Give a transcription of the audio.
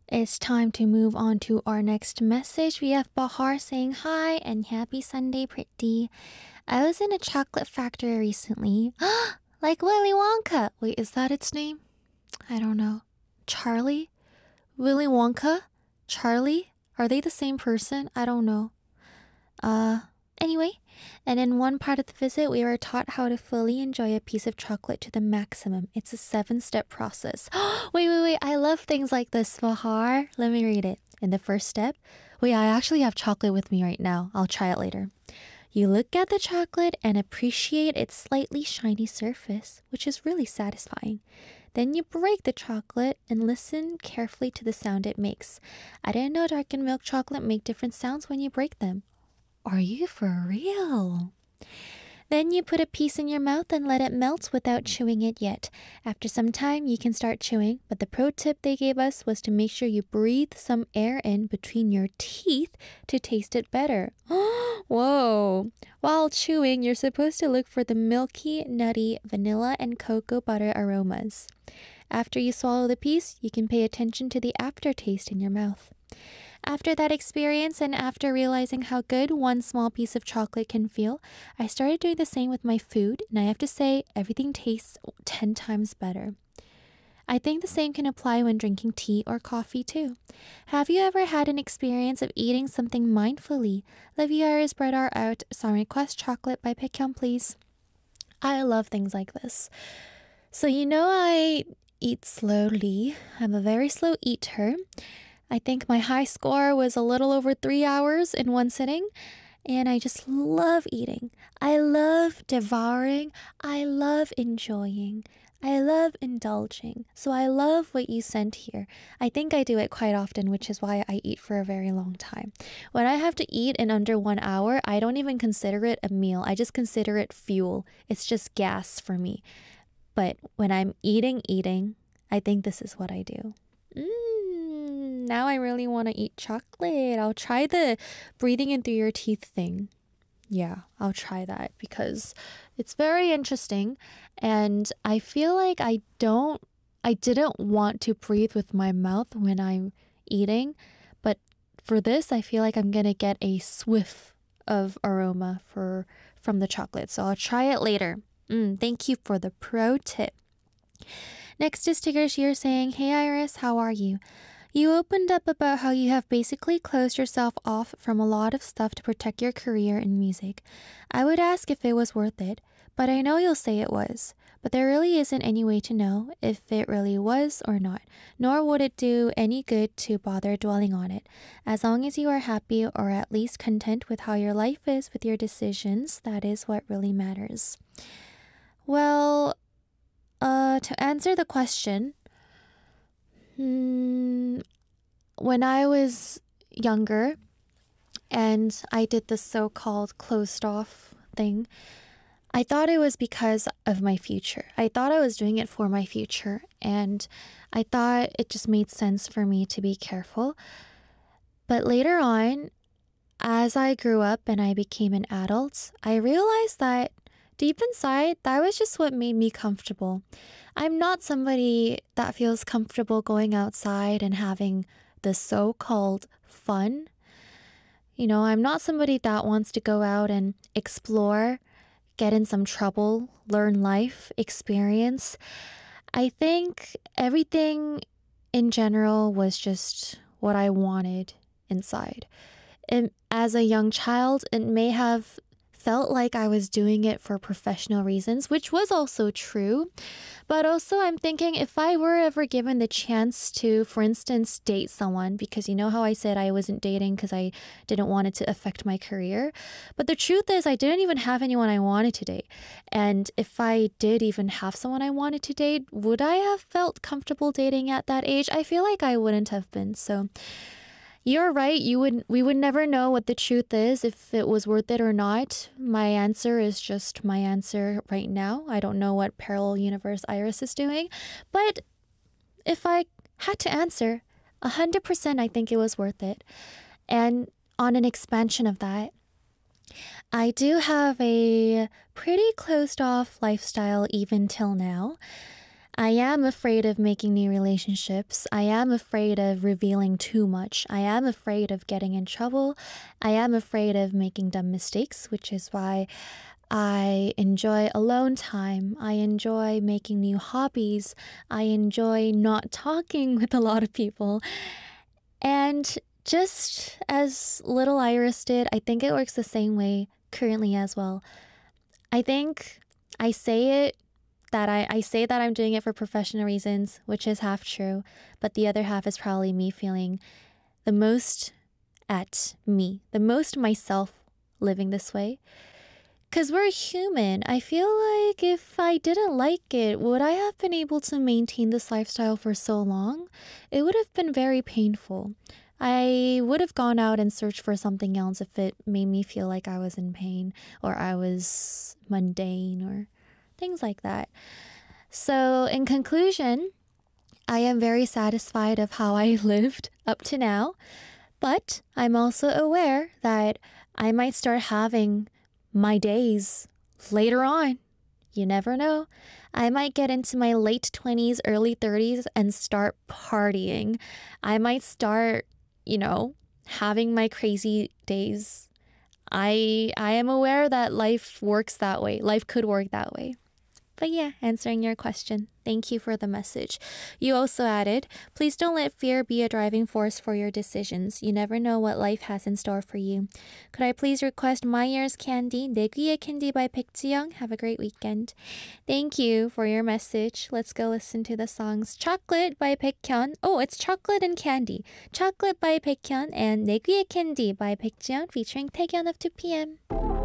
It's time to move on to our next message. We have Bahar saying hi and happy Sunday, pretty. I was in a chocolate factory recently. Like Willy Wonka. Wait, is that its name? I don't know. Charlie? Willy Wonka? Charlie? Are they the same person? I don't know. Uh, anyway, and in one part of the visit, we were taught how to fully enjoy a piece of chocolate to the maximum. It's a 7-step process. Wait. I love things like this, Fahar. Let me read it. In the first step, wait, I actually have chocolate with me right now. I'll try it later. You look at the chocolate and appreciate its slightly shiny surface, which is really satisfying. Then you break the chocolate and listen carefully to the sound it makes. I didn't know dark and milk chocolate make different sounds when you break them. Are you for real? Then you put a piece in your mouth and let it melt without chewing it yet. After some time, you can start chewing, but the pro tip they gave us was to make sure you breathe some air in between your teeth to taste it better. Whoa! While chewing, you're supposed to look for the milky, nutty, vanilla, and cocoa butter aromas. After you swallow the piece, you can pay attention to the aftertaste in your mouth. After that experience and after realizing how good one small piece of chocolate can feel, I started doing the same with my food, and I have to say, everything tastes 10 times better. I think the same can apply when drinking tea or coffee too. Have you ever had an experience of eating something mindfully? Leviar brought our out song request chocolate by Baekhyun, please. I love things like this. So I eat slowly. I'm a very slow eater. I think my high score was a little over 3 hours in one sitting, and I just love eating. I love devouring. I love enjoying. I love indulging. So I love what you sent here. I think I do it quite often, which is why I eat for a very long time. When I have to eat in under 1 hour, I don't even consider it a meal. I just consider it fuel. It's just gas for me. But when I'm eating, I think this is what I do. Now I really want to eat chocolate. I'll try the breathing in through your teeth thing. Yeah, I'll try that because it's very interesting. And I feel like I didn't want to breathe with my mouth when I'm eating. But for this, I feel like I'm going to get a swift of aroma from the chocolate. So I'll try it later. Thank you for the pro tip. Next is Tigger Shear saying, "Hey Iris, how are you? You opened up about how you have basically closed yourself off from a lot of stuff to protect your career in music. I would ask if it was worth it, but I know you'll say it was. But there really isn't any way to know if it really was or not, nor would it do any good to bother dwelling on it. As long as you are happy or at least content with how your life is with your decisions, that is what really matters." Well, to answer the question, when I was younger and I did the so-called closed off thing, I thought it was because of my future. I thought I was doing it for my future, and I thought it just made sense for me to be careful. But later on, as I grew up and I became an adult, I realized that deep inside, that was just what made me comfortable. I'm not somebody that feels comfortable going outside and having the so-called fun. I'm not somebody that wants to go out and explore, get in some trouble, learn life, experience. I think everything in general was just what I wanted inside. And as a young child, it may have felt like I was doing it for professional reasons, which was also true. But also I'm thinking if I were ever given the chance to, for instance, date someone, because you know how I said I wasn't dating because I didn't want it to affect my career. But the truth is I didn't even have anyone I wanted to date. And if I did even have someone I wanted to date, would I have felt comfortable dating at that age? I feel like I wouldn't have been. So you're right. We would never know what the truth is, if it was worth it or not. My answer is just my answer right now. I don't know what parallel universe Iris is doing. But if I had to answer, 100% I think it was worth it. And on an expansion of that, I do have a pretty closed off lifestyle even till now. I am afraid of making new relationships. I am afraid of revealing too much. I am afraid of getting in trouble. I am afraid of making dumb mistakes, which is why I enjoy alone time. I enjoy making new hobbies. I enjoy not talking with a lot of people. And just as little Iris did, I think it works the same way currently as well. I think I say it that I say that I'm doing it for professional reasons, which is half true, but the other half is probably me feeling the most at me, the most myself living this way. Because we're human. I feel like if I didn't like it, would I have been able to maintain this lifestyle for so long? It would have been very painful. I would have gone out and searched for something else if it made me feel like I was in pain or I was mundane or things like that. So, in conclusion, I am very satisfied of how I lived up to now, but I'm also aware that I might start having my days later on. You never know. I might get into my late 20s, early 30s and start partying. I might start, having my crazy days. I am aware that life works that way. Life could work that way. But yeah, answering your question, thank you for the message. You also added, please don't let fear be a driving force for your decisions. You never know what life has in store for you. Could I please request My Ear's Candy, 내 귀의 candy by 백지영? Have a great weekend. Thank you for your message. Let's go listen to the songs Chocolate by Baekhyun. Oh, it's Chocolate and Candy. Chocolate by Baekhyun and 내 귀의 candy by 백지영 featuring Taegyeon of 2PM.